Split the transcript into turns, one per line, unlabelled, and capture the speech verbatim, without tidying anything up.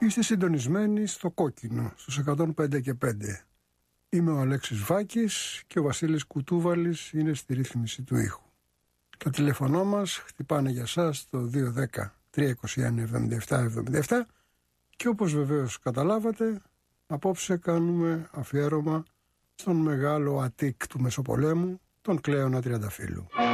Είστε συντονισμένοι στο Κόκκινο, στους εκατόν πέντε και πέντε. Είμαι ο Αλέξης Βάκης και ο Βασίλης Κουτούβαλης είναι στη ρύθμιση του ήχου. Τα τηλέφωνά μας χτυπάνε για σας το δύο ένα μηδέν τρία δύο ένα εβδομήντα επτά εβδομήντα επτά και όπως βεβαίως καταλάβατε, απόψε κάνουμε αφιέρωμα στον μεγάλο Αττικ του Μεσοπολέμου, τον Κλέονα Τριανταφύλου.